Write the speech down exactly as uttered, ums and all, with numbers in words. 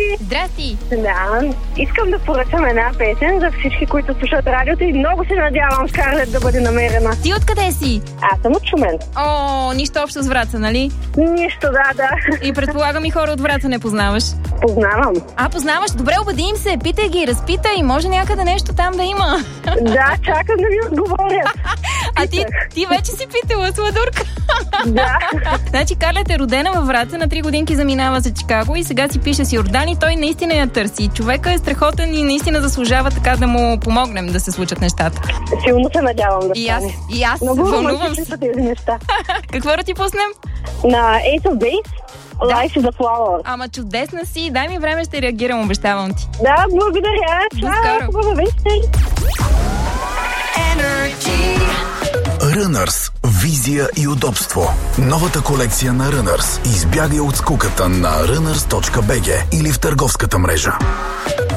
Здрасти! Да, искам да поръчам една песен за всички, които слушат радиото и много се надявам Скарлет да бъде намерена. Ти откъде си? Аз съм от Шумен. О, нищо общо с Враца, нали? Нищо, да, да. И предполагам и хора от Враца не познаваш. Познавам. А, познаваш? Добре, обади им се, питай ги, разпитай, може някъде нещо там да има. Да, чакам да ми отговорят. А ти, ти вече си питала, сладурка. Да. Значи Скарлет е родена във Враца, на три годинки заминава за Чикаго и сега си пише с Йордан и той наистина я търси. Човека е страхотен и наистина заслужава така да му помогнем да се случат нещата. Силно се надявам да И аз, стане. и аз, Много вълнувам се. са тези неща. Какво да ти пуснем? На Ace of Base, Life is a Flower. Ама чудесна си, дай ми време, ще реагирам, обещавам ти. Да, благодаря. До скоро. Чао, хубава вечер. Runners. Визия и удобство. Новата колекция на Runners. Избягай от скуката на runners точка би джи или в търговската мрежа.